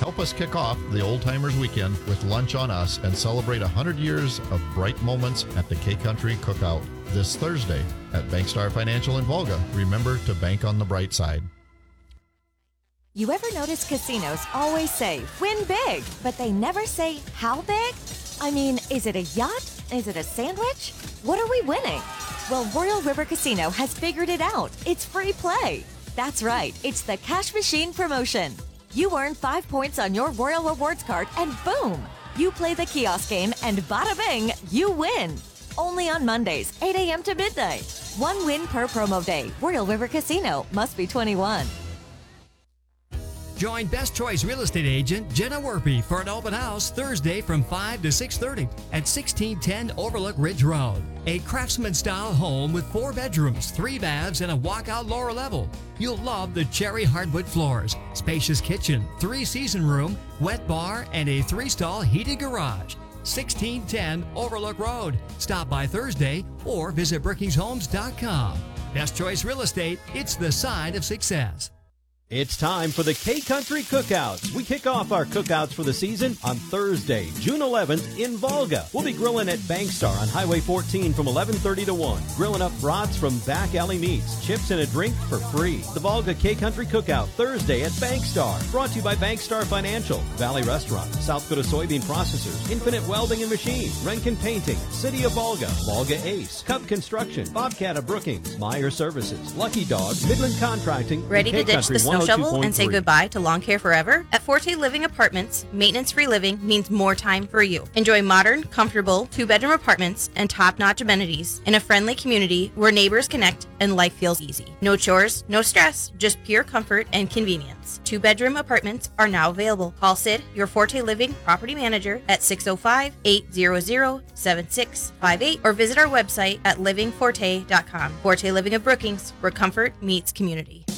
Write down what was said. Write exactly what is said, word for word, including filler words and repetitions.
Help us kick off the Old Timers Weekend with Lunch on Us and celebrate one hundred years of bright moments at the K-Country Cookout this Thursday at Bankstar Financial in Volga. Remember to bank on the bright side. You ever notice casinos always say, win big, but they never say how big? I mean, is it a yacht? Is it a sandwich? What are we winning? Well, Royal River Casino has figured it out. It's free play. That's right. It's the Cash Machine promotion. You earn five points on your Royal Rewards card and boom! You play the kiosk game and bada bing, you win. Only on Mondays, eight a.m. to midnight. One win per promo day. Royal River Casino. Must be twenty-one. Join Best Choice Real Estate Agent Jenna Werpy for an open house Thursday from five to six thirty at sixteen ten Overlook Ridge Road. A craftsman-style home with four bedrooms, three baths, and a walkout lower level. You'll love the cherry hardwood floors, spacious kitchen, three-season room, wet bar, and a three-stall heated garage. sixteen ten Overlook Road. Stop by Thursday or visit Brookings Homes dot com. Best Choice Real Estate, it's the sign of success. It's time for the K-Country Cookouts. We kick off our cookouts for the season on Thursday, June eleventh in Volga. We'll be grilling at Bankstar on Highway fourteen from eleven thirty to one. Grilling up brats from Back Alley Meats, chips and a drink for free. The Volga K-Country Cookout Thursday at Bankstar. Brought to you by Bankstar Financial, Valley Restaurant, South Dakota Soybean Processors, Infinite Welding and Machine, Renken Painting, City of Volga, Volga Ace, Cub Construction, Bobcat of Brookings, Meyer Services, Lucky Dog, Midland Contracting. Ready to ditch the snow shovel and say goodbye to lawn care forever? At Forte Living Apartments, maintenance-free living means more time for you. Enjoy modern, comfortable, two-bedroom apartments and top-notch amenities in a friendly community where neighbors connect and life feels easy. No chores, no stress, just pure comfort and convenience. Two-bedroom apartments are now available. Call Sid, your Forte Living property manager, at six oh five, eight hundred, seven six five eight or visit our website at living forte dot com. Forte Living of Brookings, where comfort meets community.